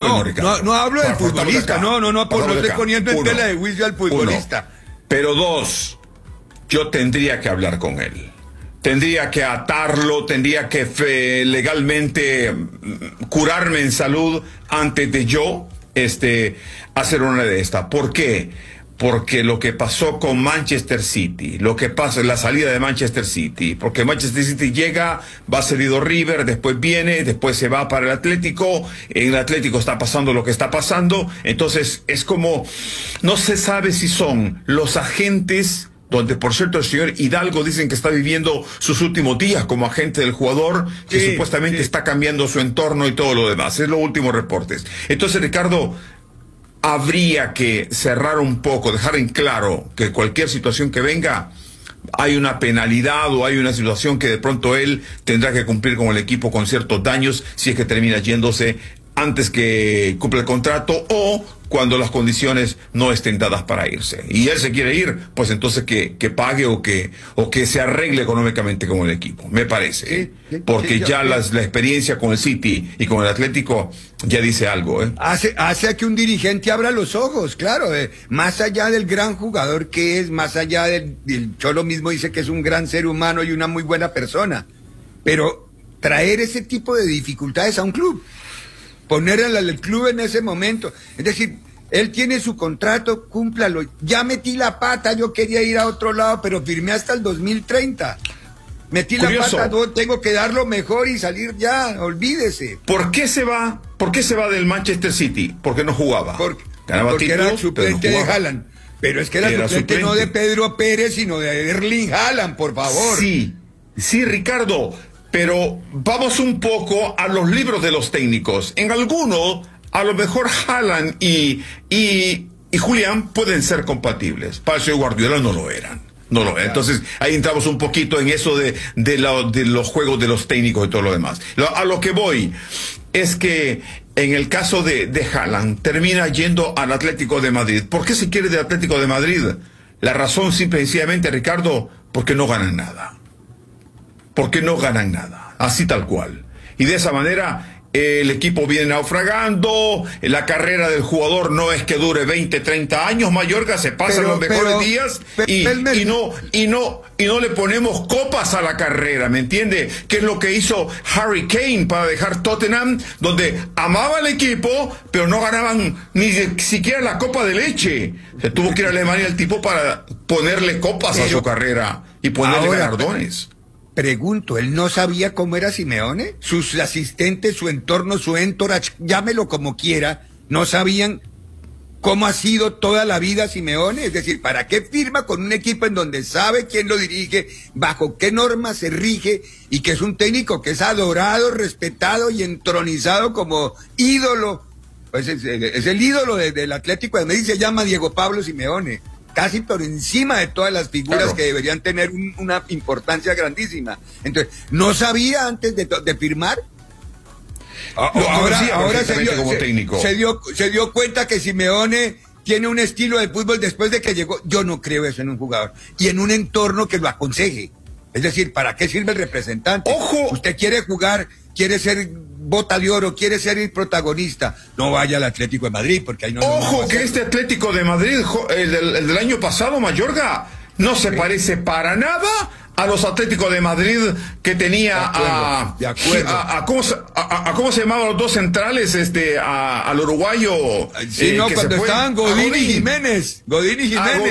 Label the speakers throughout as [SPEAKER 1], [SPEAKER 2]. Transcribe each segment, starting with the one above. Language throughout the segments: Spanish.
[SPEAKER 1] No hablo del futbolista, no estoy poniendo en tela de juicio al futbolista.
[SPEAKER 2] Pero dos, yo tendría que hablar con él. Tendría que atarlo, tendría que legalmente curarme en salud antes de yo hacer una de estas. ¿Por qué? Porque lo que pasó con Manchester City, lo que pasa en la salida de Manchester City, porque Manchester City llega, va cedido River, después viene, después se va para el Atlético, en el Atlético está pasando lo que está pasando, entonces es como, no se sabe si son los agentes, donde por cierto el señor Hidalgo dicen que está viviendo sus últimos días como agente del jugador, que supuestamente está cambiando su entorno y todo lo demás, es los últimos reportes. Entonces, Ricardo, habría que cerrar un poco, dejar en claro que cualquier situación que venga, hay una penalidad o hay una situación que de pronto él tendrá que cumplir con el equipo con ciertos daños si es que termina yéndose antes que cumpla el contrato o cuando las condiciones no estén dadas para irse. Y él se quiere ir, pues entonces que pague o que se arregle económicamente con el equipo, me parece. Porque ya la experiencia con el City y con el Atlético ya dice algo.
[SPEAKER 1] Hace que un dirigente abra los ojos, claro. Más allá del gran jugador que es, más allá del Cholo mismo dice que es un gran ser humano y una muy buena persona. Pero traer ese tipo de dificultades a un club, poner al club en ese momento, es decir, él tiene su contrato, cúmplalo. Ya metí la pata, yo quería ir a otro lado, pero firmé hasta el 2030. Metí Curioso. La pata, no, tengo que dar lo mejor y salir ya, olvídese.
[SPEAKER 2] ¿Por qué se va del Manchester City? Porque no jugaba.
[SPEAKER 1] Porque era suplente de Haaland. Pero es que era suplente no de Pedro Pérez, sino de Erling Haaland, por favor.
[SPEAKER 2] Sí, Ricardo. Pero vamos un poco a los libros de los técnicos. En algunos, a lo mejor Haaland y Julián pueden ser compatibles. Para el señor Guardiola no lo eran. Entonces, ahí entramos un poquito en eso de los juegos de los técnicos y todo lo demás. A lo que voy es que en el caso de Haaland, termina yendo al Atlético de Madrid. ¿Por qué se quiere del Atlético de Madrid? La razón, simple y sencillamente, Ricardo, porque no ganan nada. Porque no ganan nada, así tal cual. Y de esa manera el equipo viene naufragando, la carrera del jugador no es que dure 20, 30 años, Mayorga, se pasan los mejores días y no le ponemos copas a la carrera, ¿me entiende? Que es lo que hizo Harry Kane para dejar Tottenham, donde amaba el equipo, pero no ganaban ni siquiera la copa de leche. Se tuvo que ir a Alemania el tipo para ponerle copas a su carrera y ponerle galardones.
[SPEAKER 1] Pregunto, ¿él no sabía cómo era Simeone? Sus asistentes, su entorno, su entourage, llámelo como quiera, no sabían cómo ha sido toda la vida Simeone. Es decir, ¿para qué firma con un equipo en donde sabe quién lo dirige, bajo qué normas se rige, y que es un técnico que es adorado, respetado y entronizado como ídolo? Pues es el ídolo del Atlético de Madrid, se llama Diego Pablo Simeone. Casi por encima de todas las figuras que deberían tener una importancia grandísima. Entonces, ¿no sabía antes de firmar? Ahora se dio cuenta que Simeone tiene un estilo de fútbol después de que llegó. Yo no creo eso en un jugador. Y en un entorno que lo aconseje. Es decir, ¿para qué sirve el representante?
[SPEAKER 2] ¡Ojo!
[SPEAKER 1] Usted quiere jugar, quiere ser bota de oro, quiere ser el protagonista, no vaya al Atlético de Madrid, porque ahí no...
[SPEAKER 2] Ojo, que este Atlético de Madrid, el del año pasado, Mayorga, no se parece para nada a los Atléticos de Madrid que tenía ¿cómo se llamaban los dos centrales? Al uruguayo.
[SPEAKER 1] Sí, cuando estaban Godín y Jiménez. Godín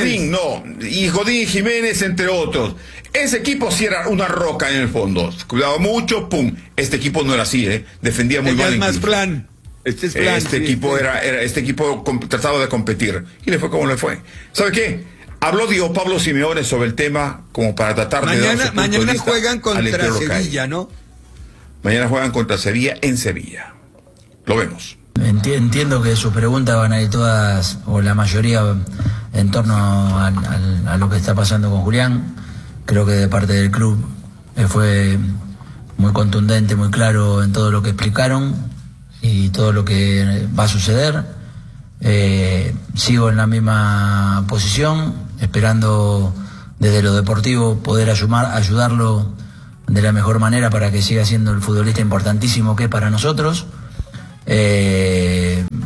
[SPEAKER 1] y
[SPEAKER 2] Jiménez, entre otros. Ese equipo sí era una roca en el fondo. Cuidaba mucho, pum. Este equipo no era así, defendía muy mal.
[SPEAKER 1] Es más plan.
[SPEAKER 2] Este equipo trataba de competir. Y le fue como le fue. ¿Sabe qué? Habló Diego Pablo Simeone sobre el tema como para tratar de dar su punto
[SPEAKER 1] mañana
[SPEAKER 2] de vista
[SPEAKER 1] juegan contra Sevilla, ¿no?
[SPEAKER 2] Mañana juegan contra Sevilla en Sevilla. Lo vemos.
[SPEAKER 3] Entiendo que sus preguntas van a ir todas, o la mayoría, en torno a lo que está pasando con Julián. Creo que de parte del club fue muy contundente, muy claro en todo lo que explicaron y todo lo que va a suceder. Sigo en la misma posición, esperando desde lo deportivo poder ayudarlo de la mejor manera para que siga siendo el futbolista importantísimo que es para nosotros.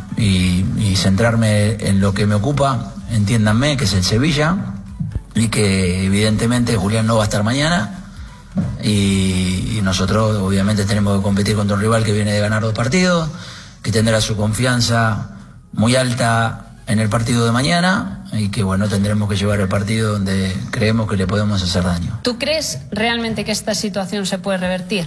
[SPEAKER 3] centrarme en lo que me ocupa, entiéndanme, que es el Sevilla, y que evidentemente Julián no va a estar mañana, y nosotros obviamente tenemos que competir contra un rival que viene de ganar 2 partidos, que tendrá su confianza muy alta en el partido de mañana, y que bueno, tendremos que llevar el partido donde creemos que le podemos hacer daño.
[SPEAKER 4] ¿Tú crees realmente que esta situación se puede revertir?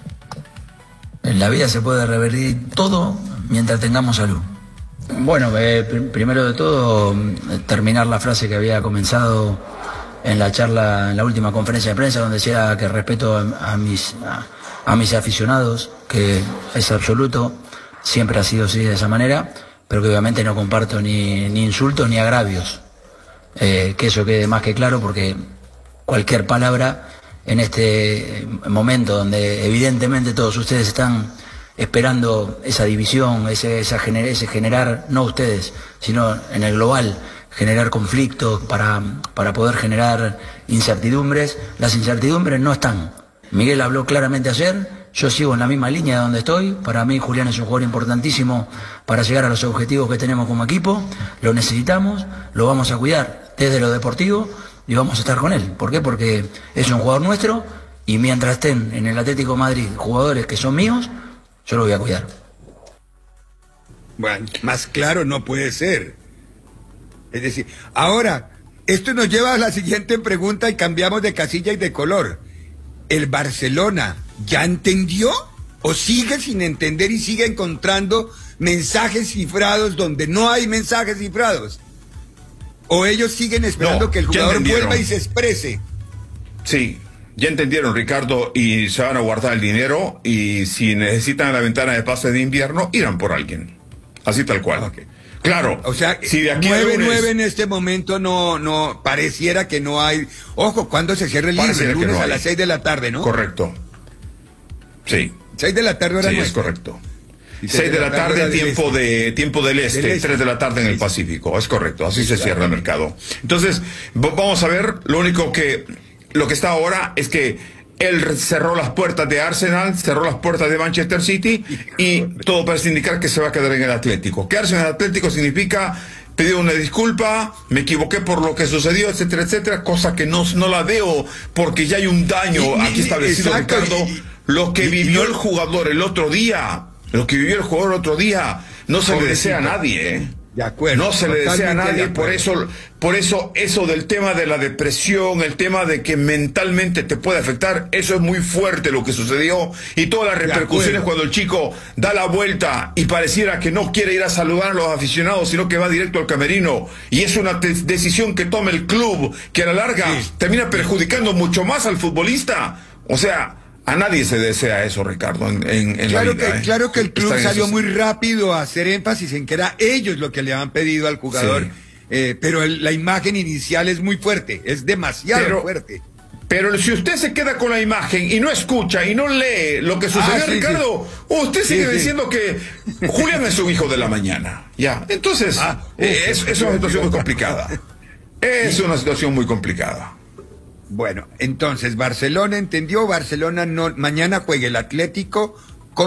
[SPEAKER 3] En la vida se puede revertir todo mientras tengamos salud. Bueno, primero de todo, terminar la frase que había comenzado en la charla, en la última conferencia de prensa, donde decía que respeto a mis aficionados, que es absoluto, siempre ha sido así de esa manera, pero que obviamente no comparto ni insultos ni agravios. Que eso quede más que claro, porque cualquier palabra en este momento donde evidentemente todos ustedes están esperando esa división, ese generar, no ustedes, sino en el global, generar conflictos para poder generar incertidumbres. Las incertidumbres no están. Miguel habló claramente ayer, yo sigo en la misma línea de donde estoy. Para mí Julián es un jugador importantísimo para llegar a los objetivos que tenemos como equipo. Lo necesitamos, lo vamos a cuidar desde lo deportivo y vamos a estar con él. ¿Por qué? Porque es un jugador nuestro y mientras estén en el Atlético de Madrid jugadores que son míos, yo lo voy a cuidar.
[SPEAKER 1] Bueno, más claro no puede ser. Es decir, ahora, esto nos lleva a la siguiente pregunta y cambiamos de casilla y de color. ¿El Barcelona ya entendió o sigue sin entender y sigue encontrando mensajes cifrados donde no hay mensajes cifrados? ¿O ellos siguen esperando que el jugador vuelva y se exprese?
[SPEAKER 2] Sí, ya entendieron, Ricardo, y se van a guardar el dinero, y si necesitan la ventana de pase de invierno, irán por alguien. Así tal cual.
[SPEAKER 1] Okay.
[SPEAKER 2] Claro,
[SPEAKER 1] o sea,
[SPEAKER 2] si de aquí
[SPEAKER 1] 9-9 en este momento no pareciera que no hay. Ojo, ¿cuándo se cierra el libro? El lunes a las 6 de la tarde, ¿no?
[SPEAKER 2] Correcto. Sí.
[SPEAKER 1] 6 de la tarde hora
[SPEAKER 2] sí,
[SPEAKER 1] nuestra.
[SPEAKER 2] es correcto. 6 de la tarde, tiempo del este, 3 de la tarde en el Pacífico. Es correcto, así se cierra el mercado. Entonces, vamos a ver, lo que está ahora es que él cerró las puertas de Arsenal, cerró las puertas de Manchester City, y todo parece indicar que se va a quedar en el Atlético. Quedarse en el Atlético significa pedir una disculpa, me equivoqué por lo que sucedió, etcétera, etcétera, cosa que no la veo, porque ya hay un daño aquí establecido, exacto, Ricardo. Lo que vivió el jugador el otro día, no se le desea a nadie, ¿eh?
[SPEAKER 1] De acuerdo.
[SPEAKER 2] No se le desea a nadie, por eso eso del tema de la depresión, el tema de que mentalmente te puede afectar, eso es muy fuerte lo que sucedió, y todas las repercusiones cuando el chico da la vuelta y pareciera que no quiere ir a saludar a los aficionados, sino que va directo al camerino, y es una decisión que toma el club, que a la larga termina perjudicando mucho más al futbolista. O sea, a nadie se desea eso, Ricardo, en
[SPEAKER 1] claro,
[SPEAKER 2] la vida.
[SPEAKER 1] Claro que el club salió muy rápido a hacer énfasis en que era ellos lo que le habían pedido al jugador, pero la imagen inicial es muy fuerte, es demasiado fuerte.
[SPEAKER 2] Pero si usted se queda con la imagen y no escucha y no lee lo que sucedió, Ricardo, usted sigue diciendo que Julián es un hijo de la mañana. Ya, entonces, es una situación muy complicada. Es una situación muy complicada.
[SPEAKER 1] Bueno, entonces Barcelona entendió, Barcelona no, mañana juega el Atlético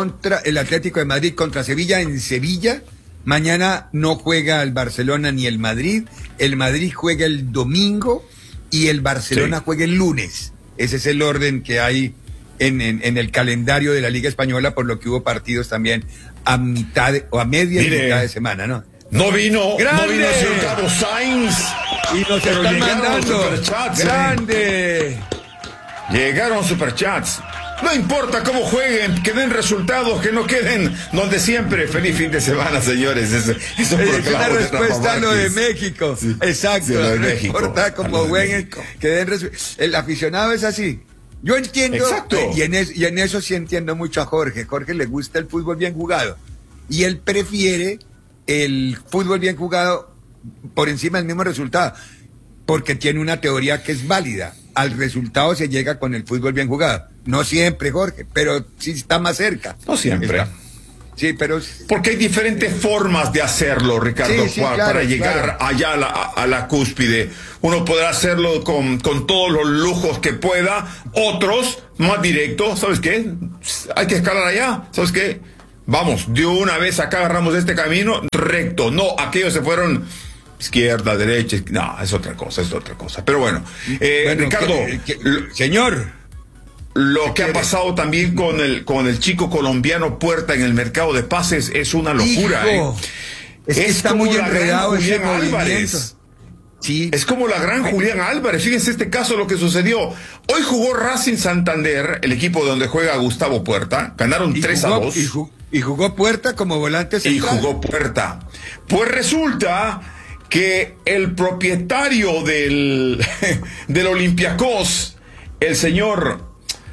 [SPEAKER 1] de Madrid contra Sevilla en Sevilla. Mañana no juega el Barcelona ni el Madrid juega el domingo y el Barcelona juega el lunes. Ese es el orden que hay en el calendario de la Liga Española, por lo que hubo partidos también a mitad o a media y mitad de semana, ¿no?
[SPEAKER 2] No vino el señor Carlos Sainz.
[SPEAKER 1] Y nos están mandando superchats. ¡Grande!
[SPEAKER 2] Llegaron superchats. No importa cómo jueguen, que den resultados, que no queden donde siempre. Feliz fin de semana, señores. Eso
[SPEAKER 1] es una respuesta a lo de México. Sí, exacto. Sí, lo de México. No importa cómo jueguen, que den resultados. El aficionado es así. Yo entiendo.
[SPEAKER 2] Exacto.
[SPEAKER 1] Y en eso sí entiendo mucho a Jorge. Jorge le gusta el fútbol bien jugado. Y él prefiere el fútbol bien jugado por encima del mismo resultado, porque tiene una teoría que es válida. Al resultado se llega con el fútbol bien jugado. No siempre, Jorge, pero sí está más cerca.
[SPEAKER 2] No siempre.
[SPEAKER 1] Sí, pero...
[SPEAKER 2] Porque hay diferentes formas de hacerlo, Ricardo, para llegar allá a la cúspide. Uno podrá hacerlo con todos los lujos que pueda, otros más directos. ¿Sabes qué? Hay que escalar allá. ¿Sabes qué? vamos, de una vez acá agarramos este camino recto. No, aquellos se fueron izquierda, derecha. No, es otra cosa, es otra cosa. Pero bueno, Ricardo,
[SPEAKER 1] señor,
[SPEAKER 2] lo que ha pasado también con el chico colombiano Puerta en el mercado de pases es una locura.
[SPEAKER 1] Es que está muy enredado ese movimiento.
[SPEAKER 2] Sí. Es como la gran Julián Álvarez. Fíjense este caso, lo que sucedió. Hoy jugó Racing Santander, el equipo donde juega Gustavo Puerta. Ganaron 3-2.
[SPEAKER 1] Y jugó Puerta como volante central.
[SPEAKER 2] Y jugó Puerta. Pues resulta que el propietario del Olympiacos, el señor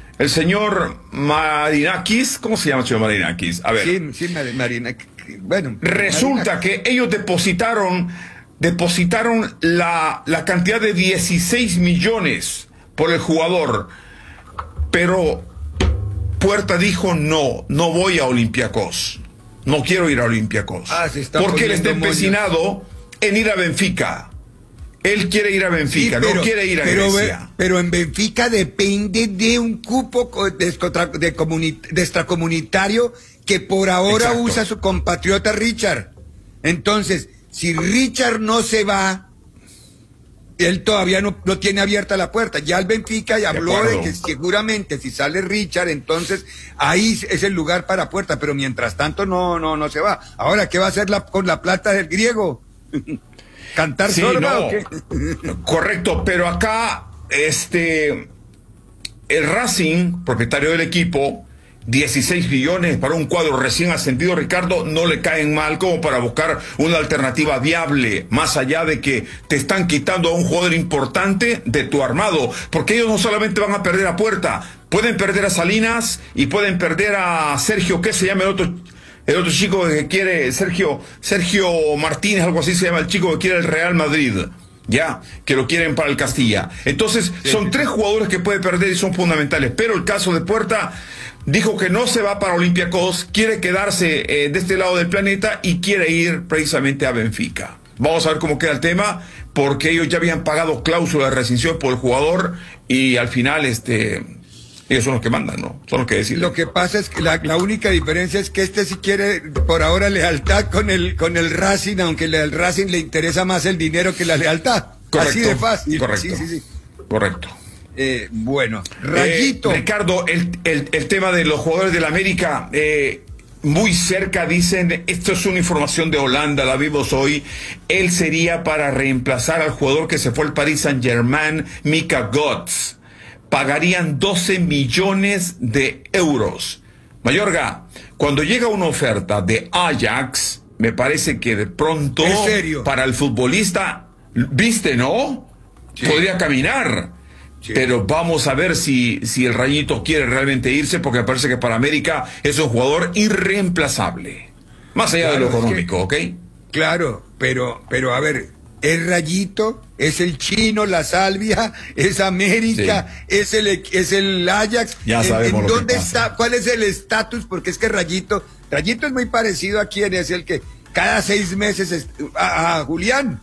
[SPEAKER 2] Marinakis, ¿cómo se llama el señor Marinakis? A ver.
[SPEAKER 1] Sí, Marinakis. Bueno,
[SPEAKER 2] resulta que ellos depositaron la cantidad de 16 millones por el jugador, pero Puerta dijo no voy a Olympiacos, no quiero ir a Olympiacos, porque él está empecinado en ir a Benfica. Él quiere ir a Benfica, no quiere ir a Grecia.
[SPEAKER 1] Pero en Benfica depende de un cupo de extracomunitario que por ahora usa su compatriota Richard. Entonces, si Richard no se va, él todavía no tiene abierta la puerta. Ya el Benfica ya habló de que seguramente si sale Richard, entonces ahí es el lugar para Puerta, pero mientras tanto no se va. Ahora, ¿qué va a hacer con la plata del griego? ¿Cantar solo o qué?
[SPEAKER 2] Correcto, pero acá el Racing, propietario del equipo, 16 millones para un cuadro recién ascendido, Ricardo, no le caen mal como para buscar una alternativa viable, más allá de que te están quitando a un jugador importante de tu armado, porque ellos no solamente van a perder a Puerta, pueden perder a Salinas y pueden perder a Sergio, ¿qué se llama el otro chico que quiere? Sergio Martínez, algo así se llama el chico que quiere el Real Madrid, ya, que lo quieren para el Castilla. Entonces, son tres jugadores que puede perder y son fundamentales, pero el caso de Puerta dijo que no se va para Olympiacos, quiere quedarse de este lado del planeta y quiere ir precisamente a Benfica. Vamos a ver cómo queda el tema, porque ellos ya habían pagado cláusula de rescisión por el jugador y al final ellos son los que mandan, ¿no? Son los que deciden.
[SPEAKER 1] Lo que pasa es que la única diferencia es que sí quiere por ahora lealtad con el Racing, aunque al Racing le interesa más el dinero que la lealtad.
[SPEAKER 2] Correcto.
[SPEAKER 1] Así de fácil.
[SPEAKER 2] Correcto.
[SPEAKER 1] Sí.
[SPEAKER 2] Correcto.
[SPEAKER 1] Bueno, Rayito.
[SPEAKER 2] Ricardo, el tema de los jugadores del América, muy cerca dicen, esto es una información de Holanda, la vimos hoy, él sería para reemplazar al jugador que se fue al Paris Saint-Germain, Mika Götze. Pagarían 12 millones de euros. Mayorga, cuando llega una oferta de Ajax, me parece que de pronto,
[SPEAKER 1] ¿en serio?
[SPEAKER 2] Para el futbolista, ¿viste, no? Sí. Podría caminar. Sí. Pero vamos a ver si el Rayito quiere realmente irse, porque me parece que para América es un jugador irreemplazable. Más allá de lo económico, ¿ok?
[SPEAKER 1] Claro, pero a ver, es Rayito, es el Chino, la Salvia, es América, sí. es el Ajax.
[SPEAKER 2] Ya sabemos lo
[SPEAKER 1] ¿dónde
[SPEAKER 2] que pasa.
[SPEAKER 1] está? ¿Cuál es el estatus? Porque es que Rayito es muy parecido a quien es el que cada 6 meses a Julián.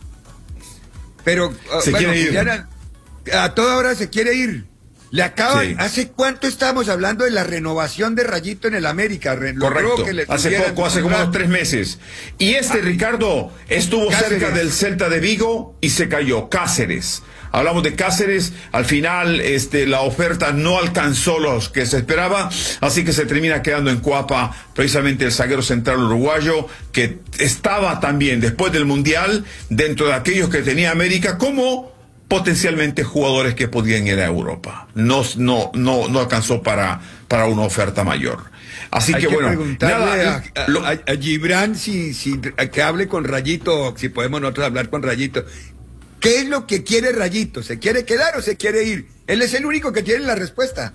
[SPEAKER 1] Pero
[SPEAKER 2] se quiere ir.
[SPEAKER 1] Julián, a toda hora se quiere ir. Le acaban, sí. ¿Hace cuánto estábamos hablando de la renovación de Rayito en el América?
[SPEAKER 2] Correcto, hace poco, hace como unos 3 meses. Y Ricardo, estuvo
[SPEAKER 1] Cáceres.
[SPEAKER 2] cerca del Celta de Vigo y se cayó. Cáceres. Hablamos de Cáceres, al final la oferta no alcanzó los que se esperaba, así que se termina quedando en Cuapa precisamente el zaguero central uruguayo, que estaba también después del Mundial dentro de aquellos que tenía América como potencialmente jugadores que podían ir a Europa. No alcanzó para una oferta mayor. Así
[SPEAKER 1] hay
[SPEAKER 2] que bueno,
[SPEAKER 1] nada, a Gibran que hable con Rayito, si podemos nosotros hablar con Rayito. ¿Qué es lo que quiere Rayito? ¿Se quiere quedar o se quiere ir? Él es el único que tiene la respuesta.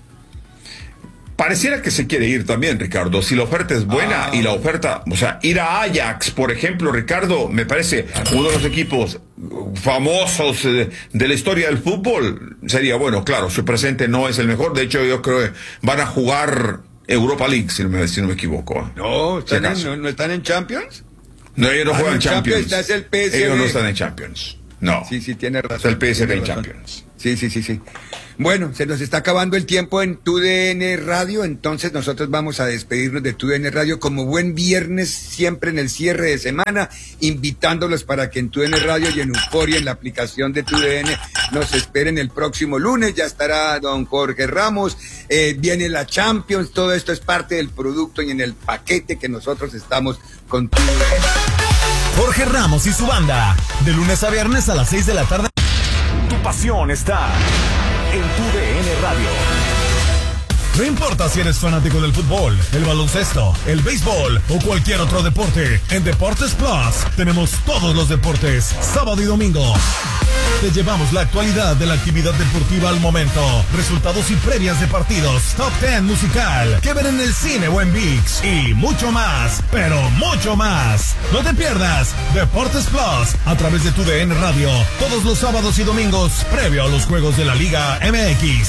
[SPEAKER 2] Pareciera que se quiere ir también, Ricardo. Si la oferta es buena y la oferta, o sea, ir a Ajax, por ejemplo, Ricardo, me parece uno de los equipos famosos de la historia del fútbol, sería bueno. Claro, su presente no es el mejor. De hecho, yo creo que van a jugar Europa League, si no me equivoco.
[SPEAKER 1] No, ¿no están en Champions?
[SPEAKER 2] No, ellos no juegan Champions.
[SPEAKER 1] Es el PSG.
[SPEAKER 2] Ellos no están en Champions. No.
[SPEAKER 1] Sí, tiene razón.
[SPEAKER 2] Es el PSG en Champions.
[SPEAKER 1] Sí. Bueno, se nos está acabando el tiempo en TUDN Radio, entonces nosotros vamos a despedirnos de TUDN Radio como buen viernes, siempre en el cierre de semana, invitándolos para que en TUDN Radio y en Euforia, en la aplicación de TUDN, nos esperen el próximo lunes. Ya estará don Jorge Ramos, viene la Champions, todo esto es parte del producto y en el paquete que nosotros estamos con TUDN.
[SPEAKER 5] Jorge Ramos y su banda, de lunes a viernes a las 6 de la tarde. Tu pasión está en TUDN Radio. No importa si eres fanático del fútbol, el baloncesto, el béisbol o cualquier otro deporte, en Deportes Plus tenemos todos los deportes, sábado y domingo. Te llevamos la actualidad de la actividad deportiva al momento, resultados y previas de partidos, top 10 musical, que ver en el cine o en ViX y mucho más, pero mucho más. No te pierdas Deportes Plus a través de TUDN Radio todos los sábados y domingos previo a los juegos de la Liga MX.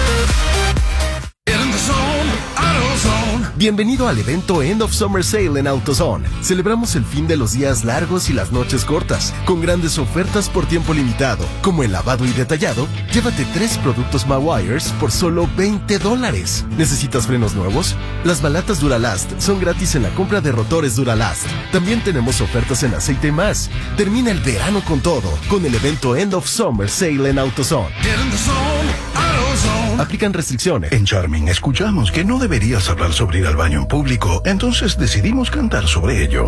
[SPEAKER 6] Bienvenido al evento End of Summer Sale en AutoZone. Celebramos el fin de los días largos y las noches cortas, con grandes ofertas por tiempo limitado, como el lavado y detallado. Llévate 3 productos Mawires por solo $20. ¿Necesitas frenos nuevos? Las balatas Duralast son gratis en la compra de rotores Duralast. También tenemos ofertas en aceite y más. Termina el verano con todo, con el evento End of Summer Sale en AutoZone. Aplican restricciones.
[SPEAKER 7] En Charming escuchamos que no deberías hablar sobre ir al baño en público, entonces decidimos cantar sobre ello.